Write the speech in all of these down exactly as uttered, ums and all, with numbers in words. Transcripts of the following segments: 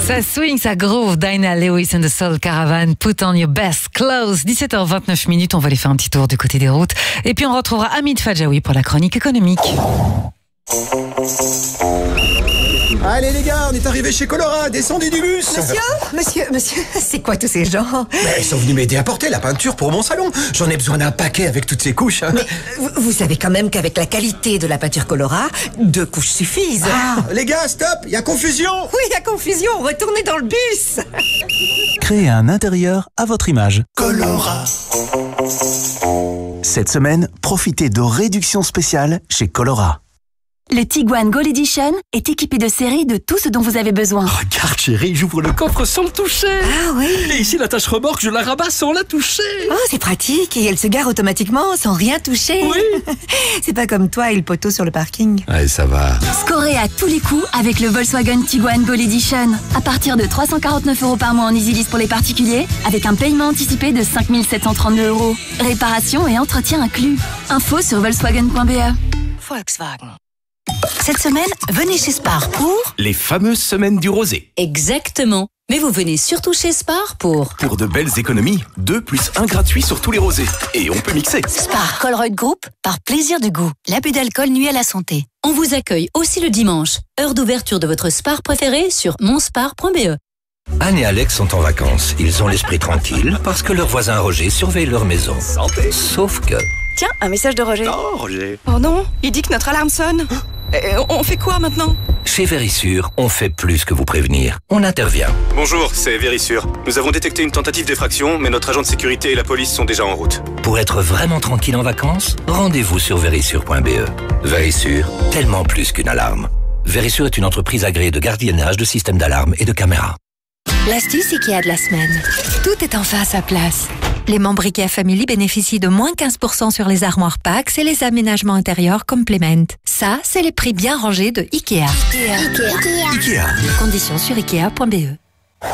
Ça swing, ça groove. Dinah Lewis and the Soul Caravan, put on your best clothes. dix-sept heures vingt-neuf minutes, on va aller faire un petit tour du côté des routes. Et puis on retrouvera Hamid Fadjaoui pour la chronique économique. Allez les gars, on est arrivés chez Colora, descendez du bus. Monsieur, monsieur, monsieur, c'est quoi tous ces gens? Mais ils sont venus m'aider à porter la peinture pour mon salon. J'en ai besoin d'un paquet avec toutes ces couches. Hein. Mais vous, vous savez quand même qu'avec la qualité de la peinture Colora, deux couches suffisent. Ah, les gars, stop, il y a confusion. Oui, il y a confusion, retournez dans le bus. Créez un intérieur à votre image. Colora. Cette semaine, profitez de réductions spéciales chez Colora. Le Tiguan Gold Edition est équipé de série de tout ce dont vous avez besoin. Regarde chérie, j'ouvre le coffre sans le toucher. Ah oui. Et ici la tâche remorque, je la rabats sans la toucher. Oh, c'est pratique et elle se gare automatiquement sans rien toucher. Oui. C'est pas comme toi et le poteau sur le parking. Allez, ça va. Scorez à tous les coups avec le Volkswagen Tiguan Gold Edition. À partir de trois cent quarante-neuf euros par mois en EasyLease pour les particuliers, avec un paiement anticipé de cinq mille sept cent trente-deux euros. Réparation et entretien inclus. Info sur volkswagen point b e. Volkswagen. Cette semaine, venez chez Spar pour... les fameuses semaines du rosé. Exactement. Mais vous venez surtout chez Spar pour... Pour de belles économies, deux plus un gratuit sur tous les rosés. Et on peut mixer. Spar Colruyt Group, par plaisir de goût. L'abus d'alcool nuit à la santé. On vous accueille aussi le dimanche. Heure d'ouverture de votre Spar préféré sur monspar point b e. Anne et Alex sont en vacances. Ils ont l'esprit tranquille parce que leur voisin Roger surveille leur maison. Santé. Sauf que... Tiens, un message de Roger. Oh, Roger. Oh non, il dit que notre alarme sonne. Et on fait quoi maintenant? Chez Vérissure, on fait plus que vous prévenir. On intervient. Bonjour, c'est Vérissure. Nous avons détecté une tentative d'effraction, mais notre agent de sécurité et la police sont déjà en route. Pour être vraiment tranquille en vacances, rendez-vous sur vérissure point b e. Vérissure, tellement plus qu'une alarme. Vérissure est une entreprise agréée de gardiennage de systèmes d'alarme et de caméras. L'astuce Ikea de la semaine. Tout est enfin à sa place. Les membres Ikea Family bénéficient de moins quinze pour cent sur les armoires Pax et les aménagements intérieurs Complement. Ça, c'est les prix bien rangés de Ikea. Ikea. Ikea. Ikea. Conditions sur ikea point b e.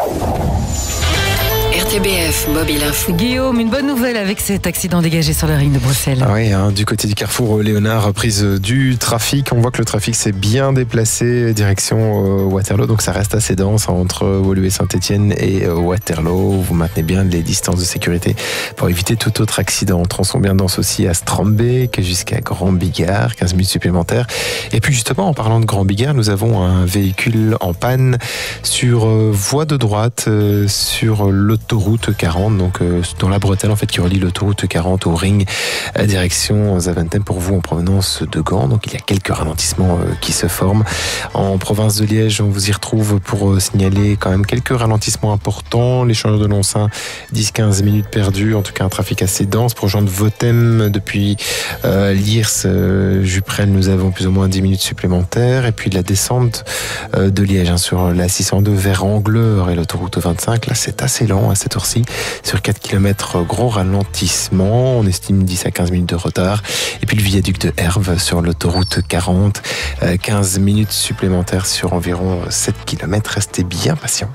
R T B F Mobile Info. Guillaume, une bonne nouvelle avec cet accident dégagé sur le ring de Bruxelles. Ah oui, hein, du côté du carrefour Léonard, reprise du trafic. On voit que le trafic s'est bien déplacé direction euh, Waterloo, donc ça reste assez dense entre Woluwe et Saint-Etienne et euh, Waterloo. Vous maintenez bien les distances de sécurité pour éviter tout autre accident. Tronçon bien dense aussi à Strombeek jusqu'à Grand Bigard, quinze minutes supplémentaires. Et puis justement, en parlant de Grand Bigard, nous avons un véhicule en panne sur euh, voie de droite, euh, sur l'autoroute quarante, donc euh, dans la bretelle en fait qui relie l'autoroute quarante au ring à direction Zaventem pour vous en provenance de Gand. Donc il y a quelques ralentissements euh, qui se forment. En province de Liège, on vous y retrouve pour euh, signaler quand même quelques ralentissements importants. L'échangeur de Lonsin, dix à quinze minutes perdues, en tout cas un trafic assez dense. Pour rejoindre Votem depuis euh, Liers, euh, Juprel, nous avons plus ou moins dix minutes supplémentaires. Et puis la descente euh, de Liège hein, sur la six cent deux vers Angleur et l'autoroute vingt-cinq, là c'est assez lent à cette heure-ci. Sur quatre kilomètres, gros ralentissement. On estime dix à quinze minutes de retard. Et puis le viaduc de Herve sur l'autoroute quarante, quinze minutes supplémentaires sur environ sept kilomètres. Restez bien patients.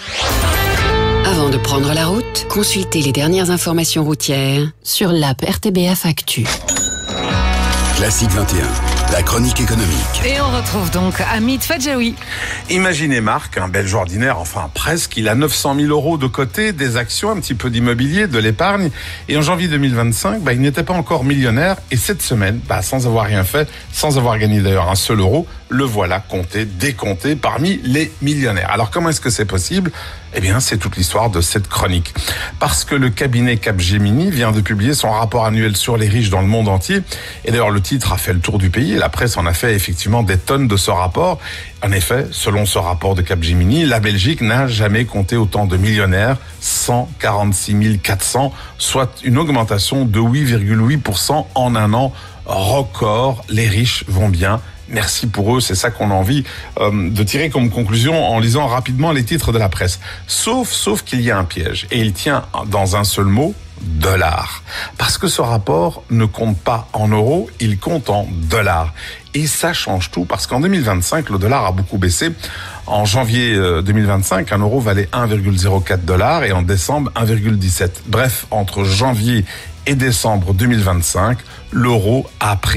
Avant de prendre la route, consultez les dernières informations routières sur l'app R T B F Actu. Classique vingt et un, la chronique économique. Et on retrouve donc Hamid Fadjaoui. Imaginez Marc, un Belge ordinaire, enfin presque, il a neuf cent mille euros de côté, des actions, un petit peu d'immobilier, de l'épargne. Et en janvier deux mille vingt-cinq, bah, il n'était pas encore millionnaire. Et cette semaine, bah, sans avoir rien fait, sans avoir gagné d'ailleurs un seul euro, le voilà compté, décompté parmi les millionnaires. Alors comment est-ce que c'est possible ? Eh bien, c'est toute l'histoire de cette chronique. Parce que le cabinet Capgemini vient de publier son rapport annuel sur les riches dans le monde entier. Et d'ailleurs, le titre a fait le tour du pays et la presse en a fait effectivement des tonnes de ce rapport. En effet, selon ce rapport de Capgemini, la Belgique n'a jamais compté autant de millionnaires, cent quarante-six mille quatre cents, soit une augmentation de huit virgule huit pour cent en un an. Record, les riches vont bien. Merci pour eux, c'est ça qu'on a envie euh, de tirer comme conclusion en lisant rapidement les titres de la presse. Sauf, sauf qu'il y a un piège, et il tient dans un seul mot, dollar. Parce que ce rapport ne compte pas en euros, il compte en dollars. Et ça change tout, parce qu'en deux mille vingt-cinq, le dollar a beaucoup baissé. En janvier deux mille vingt-cinq, un euro valait un virgule zéro quatre dollars, et en décembre, un virgule dix-sept. Bref, entre janvier et décembre deux mille vingt-cinq, l'euro a pris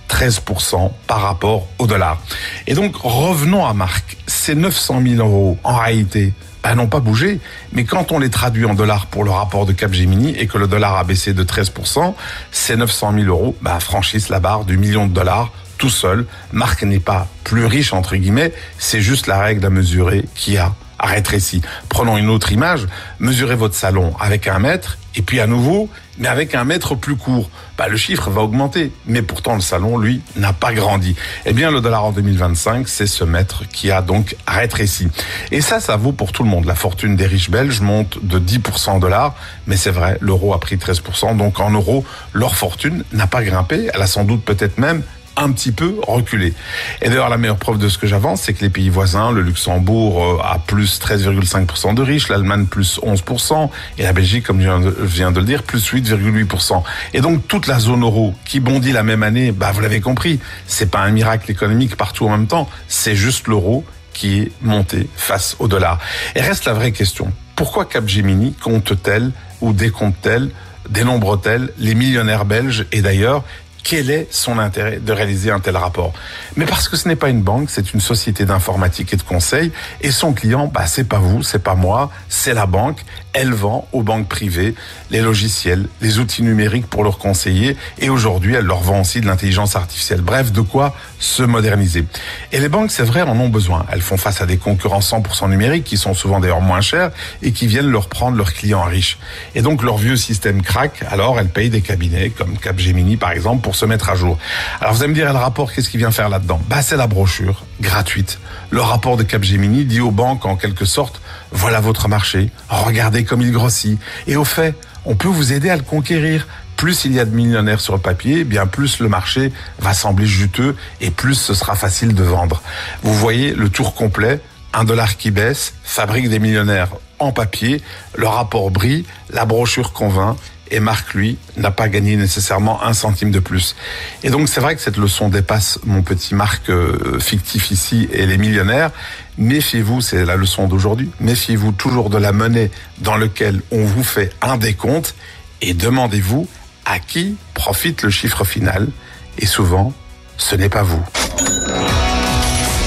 treize pour cent par rapport au dollar. Et donc, revenons à Marc. Ces neuf cent mille euros, en réalité, ben, n'ont pas bougé. Mais quand on les traduit en dollars pour le rapport de Capgemini et que le dollar a baissé de treize pour cent, ces neuf cent mille euros ben, franchissent la barre du million de dollars tout seul. Marc n'est pas plus riche, entre guillemets, c'est juste la règle à mesurer qui a rétréci. Prenons une autre image, mesurez votre salon avec un mètre, et puis à nouveau, mais avec un mètre plus court. Bah, le chiffre va augmenter, mais pourtant le salon, lui, n'a pas grandi. Eh bien, le dollar en deux mille vingt-cinq, c'est ce mètre qui a donc rétréci. Et ça, ça vaut pour tout le monde. La fortune des riches belges monte de dix pour cent en dollars, mais c'est vrai, l'euro a pris treize pour cent, donc en euros, leur fortune n'a pas grimpé, elle a sans doute peut-être même un petit peu reculé. Et d'ailleurs, la meilleure preuve de ce que j'avance, c'est que les pays voisins, le Luxembourg a plus treize virgule cinq pour cent de riches, l'Allemagne plus onze pour cent, et la Belgique, comme je viens de le dire, plus huit virgule huit pour cent. Et donc, toute la zone euro qui bondit la même année, bah, vous l'avez compris, c'est pas un miracle économique partout en même temps, c'est juste l'euro qui est monté face au dollar. Et reste la vraie question. Pourquoi Capgemini compte-t-elle ou décompte-t-elle, dénombre-t-elle les millionnaires belges et d'ailleurs, quel est son intérêt de réaliser un tel rapport? Mais parce que ce n'est pas une banque, c'est une société d'informatique et de conseil, et son client, bah, c'est pas vous, c'est pas moi, c'est la banque. Elle vend aux banques privées les logiciels, les outils numériques pour leurs conseillers, et aujourd'hui, elle leur vend aussi de l'intelligence artificielle. Bref, de quoi se moderniser. Et les banques, c'est vrai, en ont besoin. Elles font face à des concurrents cent pour cent numériques, qui sont souvent d'ailleurs moins chers, et qui viennent leur prendre leurs clients riches. Et donc, leur vieux système craque, alors elles payent des cabinets, comme Capgemini par exemple, pour se mettre à jour. Alors vous allez me dire, le rapport, qu'est-ce qu'il vient faire là-dedans? Bah, c'est la brochure, gratuite. Le rapport de Capgemini dit aux banques, en quelque sorte, voilà votre marché, regardez comme il grossit. Et au fait, on peut vous aider à le conquérir. Plus il y a de millionnaires sur le papier, bien plus le marché va sembler juteux et plus ce sera facile de vendre. Vous voyez le tour complet, un dollar qui baisse, fabrique des millionnaires en papier, le rapport brille, la brochure convainc. Et Marc, lui, n'a pas gagné nécessairement un centime de plus. Et donc, c'est vrai que cette leçon dépasse mon petit Marc euh, fictif ici et les millionnaires. Méfiez-vous, c'est la leçon d'aujourd'hui, méfiez-vous toujours de la monnaie dans laquelle on vous fait un décompte et demandez-vous à qui profite le chiffre final. Et souvent, ce n'est pas vous.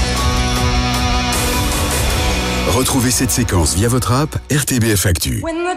Retrouvez cette séquence via votre app R T B F Actu.